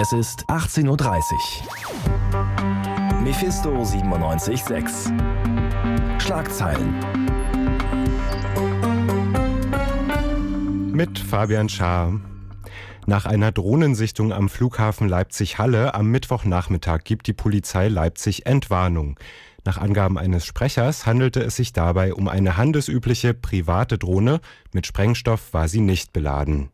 Es ist 18:30 Uhr. Mephisto 97.6. Schlagzeilen. Mit Fabian Schaar. Nach einer Drohnensichtung am Flughafen Leipzig-Halle am Mittwochnachmittag gibt die Polizei Leipzig Entwarnung. Nach Angaben eines Sprechers handelte es sich dabei um eine handelsübliche private Drohne. Mit Sprengstoff war sie nicht beladen.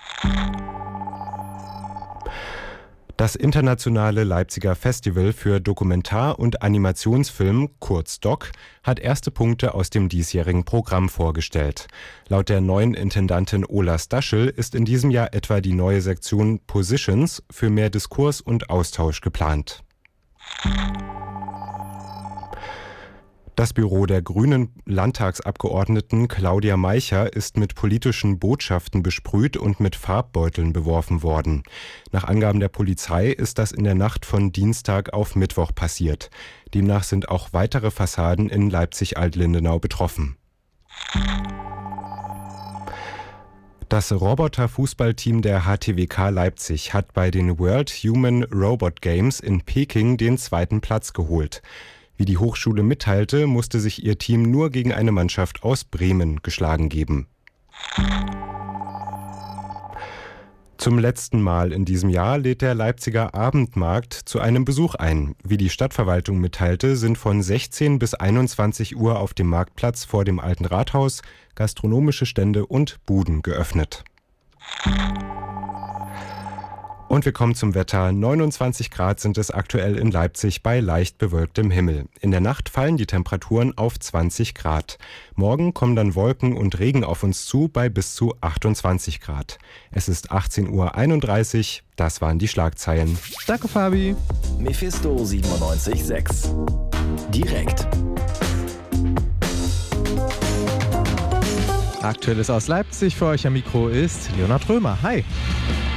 Das internationale Leipziger Festival für Dokumentar- und Animationsfilm, kurz DOC, hat erste Punkte aus dem diesjährigen Programm vorgestellt. Laut der neuen Intendantin Ola Staschel ist in diesem Jahr etwa die neue Sektion Positions für mehr Diskurs und Austausch geplant. Das Büro der grünen Landtagsabgeordneten Claudia Meicher ist mit politischen Botschaften besprüht und mit Farbbeuteln beworfen worden. Nach Angaben der Polizei ist das in der Nacht von Dienstag auf Mittwoch passiert. Demnach sind auch weitere Fassaden in Leipzig-Altlindenau betroffen. Das Roboter-Fußballteam der HTWK Leipzig hat bei den World Human Robot Games in Peking den zweiten Platz geholt. Wie die Hochschule mitteilte, musste sich ihr Team nur gegen eine Mannschaft aus Bremen geschlagen geben. Zum letzten Mal in diesem Jahr lädt der Leipziger Abendmarkt zu einem Besuch ein. Wie die Stadtverwaltung mitteilte, sind von 16 bis 21 Uhr auf dem Marktplatz vor dem Alten Rathaus gastronomische Stände und Buden geöffnet. Und wir kommen zum Wetter. 29 Grad sind es aktuell in Leipzig bei leicht bewölktem Himmel. In der Nacht fallen die Temperaturen auf 20 Grad. Morgen kommen dann Wolken und Regen auf uns zu bei bis zu 28 Grad. Es ist 18:31 Uhr. Das waren die Schlagzeilen. Danke, Fabi. Mephisto 97.6. Direkt. Aktuelles aus Leipzig für euch am Mikro ist Leonhard Römer. Hi.